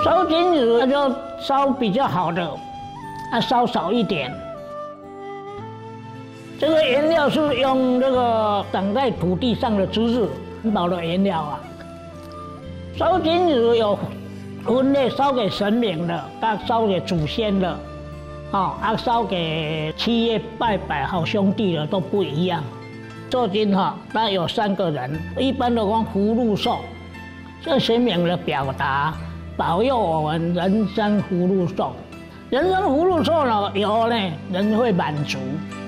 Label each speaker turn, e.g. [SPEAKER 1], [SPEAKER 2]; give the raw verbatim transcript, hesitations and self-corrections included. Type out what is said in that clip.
[SPEAKER 1] 烧金纸就烧比较好的，啊，烧少一点。这个颜料是用这个长在土地上的知识环保的颜料啊。烧金纸有分类，烧给神明的，啊，烧给祖先的，哦，啊，烧给七月拜拜好兄弟的都不一样。做金哈，那有三个人，一般的讲福禄寿，这神明的表达，保佑我们人生福禄寿。人生福禄寿呢，有呢，人会满足。